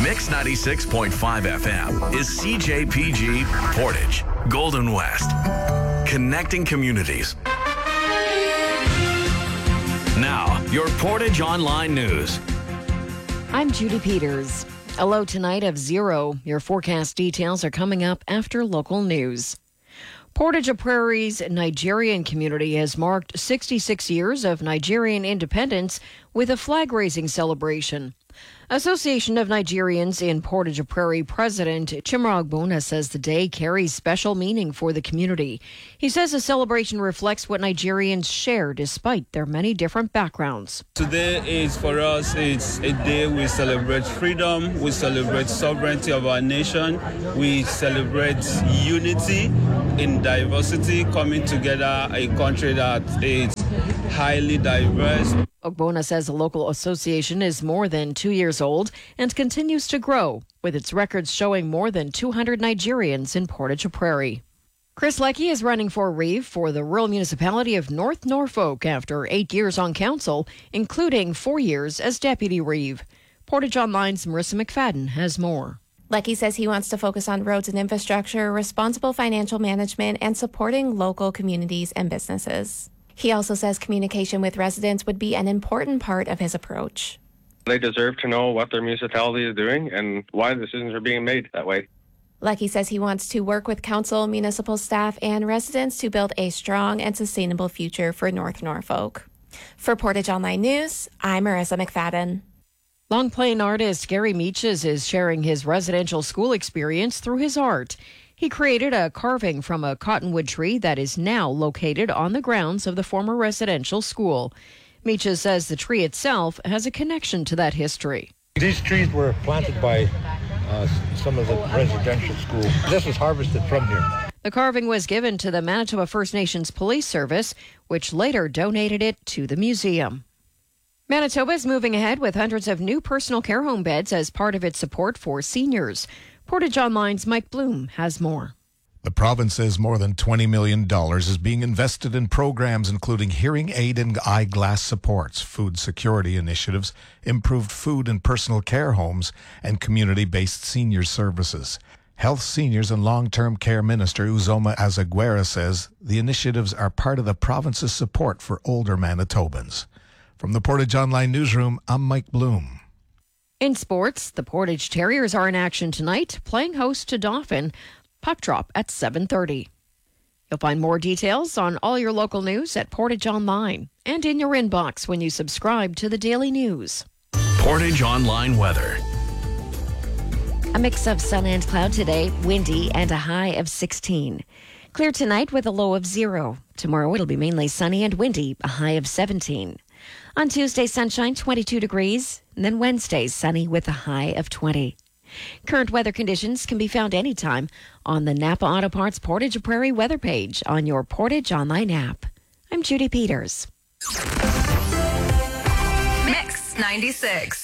Mix 96.5 FM is CJPG Portage, Golden West. Connecting communities. Now, your Portage Online News. I'm Judy Peters. A low tonight of 0. Your forecast details are coming up after local news. Portage Prairie's Nigerian community has marked 66 years of Nigerian independence with a flag-raising celebration. Association of Nigerians in Portage Prairie President Chimra Ogbonna says the day carries special meaning for the community. He says the celebration reflects what Nigerians share despite their many different backgrounds. Today is for us, it's a day we celebrate freedom, we celebrate sovereignty of our nation, we celebrate unity in diversity, coming together, a country that is highly diverse. Ogbonna says the local association is more than 2 years old and continues to grow, with its records showing more than 200 Nigerians in Portage Prairie. Chris Leckie is running for Reeve for the rural municipality of North Norfolk after 8 years on council, including 4 years as deputy Reeve. Portage Online's Marissa McFadden has more. Leckie says he wants to focus on roads and infrastructure, responsible financial management, and supporting local communities and businesses. He also says communication with residents would be an important part of his approach. They deserve to know what their municipality is doing and why decisions are being made that way. Leckie says he wants to work with council, municipal staff, and residents to build a strong and sustainable future for North Norfolk. For Portage Online News, I'm Marissa McFadden. Long Plain artist Gary Meaches is sharing his residential school experience through his art. He created a carving from a cottonwood tree that is now located on the grounds of the former residential school. Meaches says the tree itself has a connection to that history. These trees were planted by some of the residential schools. This was harvested from here. The carving was given to the Manitoba First Nations Police Service, which later donated it to the museum. Manitoba is moving ahead with hundreds of new personal care home beds as part of its support for seniors. Portage Online's Mike Bloom has more. The province says more than $20 million is being invested in programs including hearing aid and eyeglass supports, food security initiatives, improved food and personal care homes, and community-based senior services. Health, Seniors and Long-Term Care Minister Uzoma Azaguera says the initiatives are part of the province's support for older Manitobans. From the Portage Online Newsroom, I'm Mike Bloom. In sports, the Portage Terriers are in action tonight, playing host to Dauphin. Puck drop at 7:30. You'll find more details on all your local news at Portage Online and in your inbox when you subscribe to the Daily News. Portage Online weather. A mix of sun and cloud today, windy and a high of 16. Clear tonight with a low of 0. Tomorrow it'll be mainly sunny and windy, a high of 17. On Tuesday, sunshine, 22 degrees. And then Wednesday, sunny with a high of 20. Current weather conditions can be found anytime on the Napa Auto Parts Portage Prairie weather page on your Portage Online app. I'm Judy Peters. Mix 96.